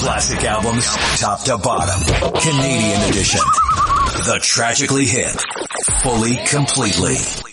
Classic albums, top to bottom. Canadian edition. The Tragically Hip. Fully, completely.